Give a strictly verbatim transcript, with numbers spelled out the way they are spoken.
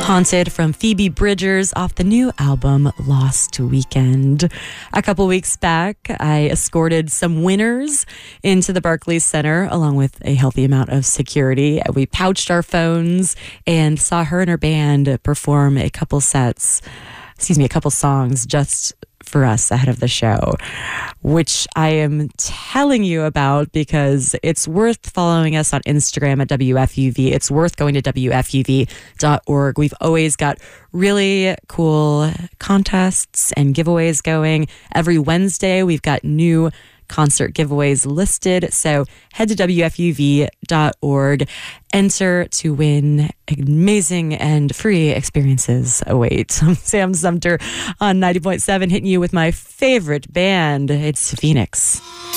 Haunted from Phoebe Bridgers off the new album Lost Weekend. A couple weeks back, I escorted some winners into the Barclays Center along with a healthy amount of security. We pouched our phones and saw her and her band perform a couple sets, excuse me, a couple songs just for us ahead of the show, which I am telling you about because it's worth following us on Instagram at W F U V. It's worth going to W F U V dot org. We've always got really cool contests and giveaways going. Every Wednesday, we've got new concert giveaways listed. So head to W F U V dot org, enter to win amazing and free experiences await. I'm Sam Sumter on ninety point seven, hitting you with my favorite band. It's Phoenix.